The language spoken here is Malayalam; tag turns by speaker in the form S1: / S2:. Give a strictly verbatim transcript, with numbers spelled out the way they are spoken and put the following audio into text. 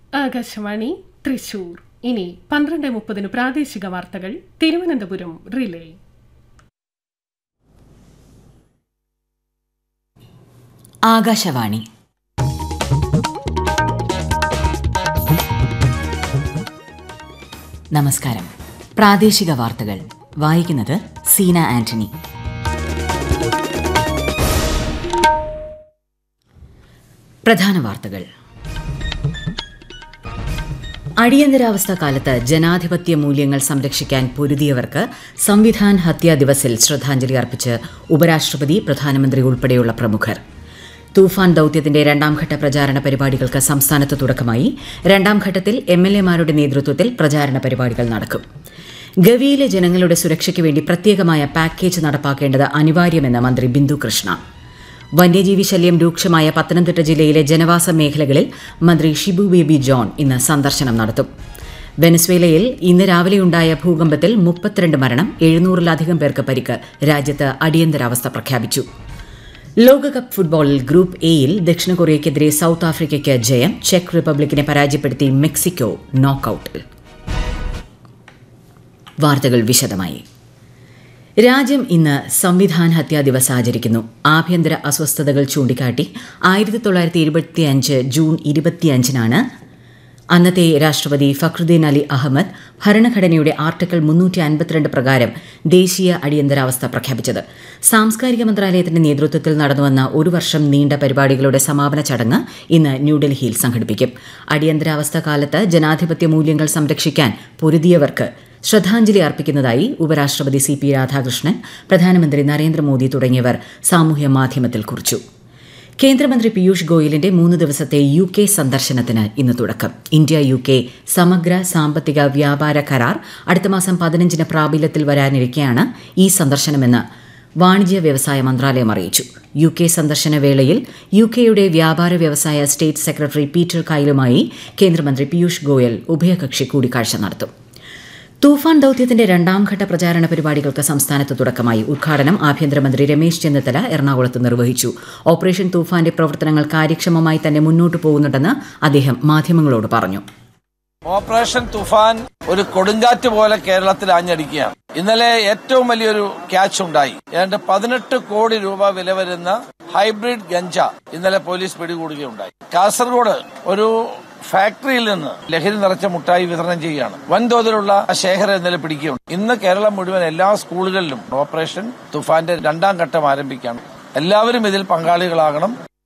S1: ആകാശവാണി തൃശൂർ. ഇനി പന്ത്രണ്ട് മുപ്പതിന് പ്രാദേശിക വാർത്തകൾ തിരുവനന്തപുരം റിലേ.
S2: ആകാശവാണി. നമസ്കാരം. പ്രാദേശിക വാർത്തകൾ വായിക്കുന്നത് സീന ആന്റണി. പ്രധാന വാർത്തകൾ. അടിയന്തരാവസ്ഥ കാലത്ത് ജനാധിപത്യ മൂല്യങ്ങൾ സംരക്ഷിക്കാൻ പൊരുതിയവർക്ക് സംവിധാൻ ഹത്യാ ദിവസിൽ ശ്രദ്ധാഞ്ജലി അർപ്പിച്ച് ഉപരാഷ്ട്രപതി, പ്രധാനമന്ത്രി ഉൾപ്പെടെയുള്ള പ്രമുഖർ. തൂഫാൻ ദൌത്യത്തിന്റെ രണ്ടാംഘട്ട പ്രചാരണ പരിപാടികൾക്ക് സംസ്ഥാനത്ത് തുടക്കമായി. രണ്ടാം ഘട്ടത്തിൽ എം എൽ എമാരുടെ നേതൃത്വത്തിൽ പ്രചാരണ പരിപാടികൾ നടക്കും. ഗവിയിലെ ജനങ്ങളുടെ സുരക്ഷയ്ക്ക് വേണ്ടി പ്രത്യേകമായ പാക്കേജ് നടപ്പാക്കേണ്ടത് അനിവാര്യമെന്ന് മന്ത്രി ബിന്ദു കൃഷ്ണ. വന്യജീവി ശല്യം രൂക്ഷമായ പത്തനംതിട്ട ജില്ലയിലെ ജനവാസ മേഖലകളിൽ മന്ത്രി ഷിബു ബേബി ജോൺ ഇന്ന് സന്ദർശനം നടത്തും. വെനസ്വേലയിൽ ഇന്ന് രാവിലെയുണ്ടായ ഭൂകമ്പത്തിൽ മുപ്പത്തിരണ്ട് മരണം, എഴുന്നൂറിലധികം പേർക്ക് പരിക്ക്. രാജ്യത്ത് അടിയന്തരാവസ്ഥ പ്രഖ്യാപിച്ചു. ലോകകപ്പ് ഫുട്ബോളിൽ ഗ്രൂപ്പ് എയിൽ ദക്ഷിണ കൊറിയയ്ക്കെതിരെ സൌത്ത് ആഫ്രിക്കയ്ക്ക് ജയം. ചെക്ക് റിപ്പബ്ലിക്കിനെ പരാജയപ്പെടുത്തി മെക്സിക്കോ നോക്കൌട്ടിൽ. വാർത്തകൾ വിശദമായി. രാജ്യം ഇന്ന് സംവിധാൻ ഹത്യാ ദിവസ് ആചരിക്കുന്നു. ആഭ്യന്തര അസ്വസ്ഥതകൾ ചൂണ്ടിക്കാട്ടി ആയിരത്തി തൊള്ളായിരത്തി ഇരുപത്തിയഞ്ച് ജൂൺ ഇരുപത്തിയഞ്ചിനാണ് അന്നത്തെ രാഷ്ട്രപതി ഫഖ്റുദ്ദീൻ അലി അഹമ്മദ് ഭരണഘടനയുടെ ആർട്ടിക്കിൾ മുന്നൂറ്റി അൻപത്തിരണ്ട് പ്രകാരം ദേശീയ അടിയന്തരാവസ്ഥ പ്രഖ്യാപിച്ചത്. സാംസ്കാരിക മന്ത്രാലയത്തിന്റെ നേതൃത്വത്തിൽ നടന്നുവന്ന ഒരു വർഷം നീണ്ട പരിപാടികളുടെ സമാപന ചടങ്ങ് ഇന്ന് ന്യൂഡൽഹിയിൽ സംഘടിപ്പിക്കും. അടിയന്തരാവസ്ഥ കാലത്ത് ജനാധിപത്യ മൂല്യങ്ങൾ സംരക്ഷിക്കാൻ പൊരുതിയവർക്ക് ശ്രദ്ധാഞ്ജലി അർപ്പിക്കുന്നതായി ഉപരാഷ്ട്രപതി സി പി രാധാകൃഷ്ണൻ, പ്രധാനമന്ത്രി നരേന്ദ്രമോദി തുടങ്ങിയവർ സാമൂഹ്യ മാധ്യമത്തിൽ കുറിച്ചു. കേന്ദ്രമന്ത്രി പീയൂഷ് ഗോയലിന്റെ മൂന്ന് ദിവസത്തെ യു കെ സന്ദർശനത്തിന് ഇന്ന് തുടക്കം. ഇന്ത്യ യു കെ സമഗ്ര സാമ്പത്തിക വ്യാപാര കരാർ അടുത്ത മാസം പതിനഞ്ചിന് പ്രാബല്യത്തിൽ വരാനിരിക്കെയാണ് ഈ സന്ദർശനമെന്ന് വാണിജ്യ വ്യവസായ മന്ത്രാലയം അറിയിച്ചു. യു കെ സന്ദർശന വേളയിൽ യു കെയുടെ വ്യാപാര വ്യവസായ സ്റ്റേറ്റ് സെക്രട്ടറി പീറ്റർ കൈലുമായി കേന്ദ്രമന്ത്രി പീയൂഷ് ഗോയൽ ഉഭയകക്ഷി കൂടിക്കാഴ്ച നടത്തും. തൂഫാൻ ദൌത്യത്തിന്റെ രണ്ടാംഘട്ട പ്രചാരണ പരിപാടികൾക്ക് സംസ്ഥാനത്ത് തുടക്കമായി. ഉദ്ഘാടനം ആഭ്യന്തരമന്ത്രി രമേശ് ചെന്നിത്തല എറണാകുളത്ത് നിർവഹിച്ചു. ഓപ്പറേഷൻ തൂഫാന്റെ പ്രവർത്തനങ്ങൾ കാര്യക്ഷമമായി തന്നെ മുന്നോട്ടു പോകുന്നുണ്ടെന്ന് അദ്ദേഹം മാധ്യമങ്ങളോട് പറഞ്ഞു.
S3: ഓപ്പറേഷൻ തൂഫാൻ ഒരു കൊടുങ്കാറ്റ് പോലെ കേരളത്തിൽ ആഞ്ഞടിക്കുകയാണ്. ഇന്നലെ ഏറ്റവും വലിയൊരു ക്യാച്ച് ഉണ്ടായി. ഏതാണ്ട് പതിനെട്ട് കോടി രൂപ വില വരുന്ന ഹൈബ്രിഡ് ഗഞ്ച ഇന്നലെ പോലീസ് പിടികൂടുകയുണ്ടായി. കാസർഗോഡ് ഒരു ഫാക്ടറിയിൽ നിന്ന് ലഹരി നിറച്ച മുട്ടായി വിതരണം ചെയ്യുകയാണ്. വൻതോതിലുള്ള ശേഖരം ഇന്നലെ പിടിക്കുകയുണ്ട്. ഇന്ന് കേരളം മുഴുവൻ എല്ലാ സ്കൂളുകളിലും ഓപ്പറേഷൻ തുഫാന്റെ രണ്ടാം ഘട്ടം ആരംഭിക്കുകയാണ്. എല്ലാവരും ഇതിൽ പങ്കാളികളാകണം.